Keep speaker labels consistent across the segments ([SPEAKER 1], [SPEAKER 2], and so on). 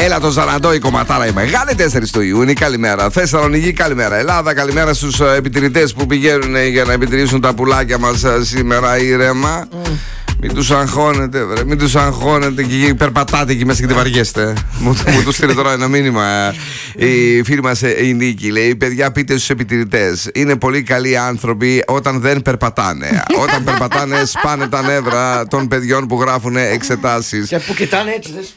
[SPEAKER 1] Έλα το Ζαναντό, η κομματάρα, η μεγάλη 4 του Ιούνιου. Καλημέρα. Θεσσαλονίκη, καλημέρα. Ελλάδα, καλημέρα στους επιτηρητές που πηγαίνουν για να επιτηρήσουν τα πουλάκια μας σήμερα ήρεμα. Μην τους αγχώνετε, βρε, μην τους αγχώνετε και περπατάτε εκεί μέσα και τη βαριέστε. Μου το στείλε τώρα ένα μήνυμα η φίλη μας η Νίκη. Λέει: παιδιά, πείτε στους επιτηρητές, είναι πολύ καλοί άνθρωποι όταν δεν περπατάνε. Όταν περπατάνε, σπάνε τα νεύρα των παιδιών που γράφουν εξετάσεις.
[SPEAKER 2] Και που κοιτάνε έτσι, δες.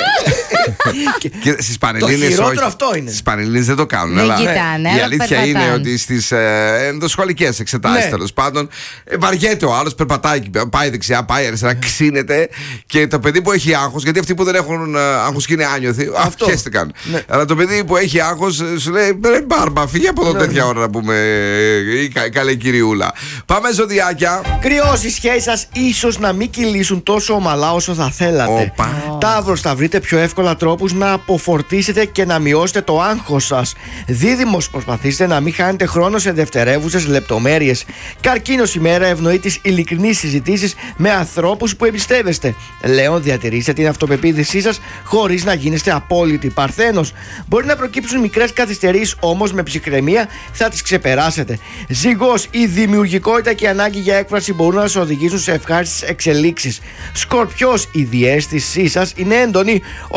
[SPEAKER 1] Στις Πανελλήνιες,
[SPEAKER 2] το χειρότερο αυτό είναι.
[SPEAKER 1] Στις Πανελλήνιες δεν το κάνουν.
[SPEAKER 3] Δεν
[SPEAKER 1] Αλλά
[SPEAKER 3] κοιτάνε,
[SPEAKER 1] η αλήθεια
[SPEAKER 3] περπατάνε.
[SPEAKER 1] είναι ότι στις ενδοσχολικές εξετάσεις,
[SPEAKER 2] Ναι.
[SPEAKER 1] τέλος πάντων, βαριέται ο άλλος, περπατάει, πάει δεξιά, πάει αριστερά, ξύνεται. Και το παιδί που έχει άγχος, γιατί αυτοί που δεν έχουν άγχος και είναι άνιωθοι, χαίστηκαν.
[SPEAKER 2] Ναι.
[SPEAKER 1] Αλλά το παιδί που έχει άγχος σου λέει: ρε μπάρμπα, φύγε από εδώ τέτοια ώρα να πούμε. Καλή κυριούλα. Πάμε ζωδιάκια.
[SPEAKER 2] Κρυός, οι σχέσεις σας ίσως να μην κυλήσουν τόσο ομαλά όσο θα θέλατε. Ταύρος, θα βρείτε πιο εύκολα τρόπους να αποφορτήσετε και να μειώσετε το άγχος σας. Δίδυμος, προσπαθήστε να μην χάνετε χρόνο σε δευτερεύουσες λεπτομέρειες. Καρκίνος, ημέρα ευνοεί τις ειλικρινείς συζητήσεις με ανθρώπους που εμπιστεύεστε. Λέων, διατηρήστε την αυτοπεποίθησή σας χωρίς να γίνεστε απόλυτοι. Παρθένος, μπορεί να προκύψουν μικρές καθυστερήσεις, όμως με ψυχραιμία θα τις ξεπεράσετε. Ζυγός, η δημιουργικότητα και η ανάγκη για έκφραση μπορούν να σας οδηγήσουν σε ευχάριστες εξελίξεις. Σκορπιός, η διαίσθησή σας είναι έντονη,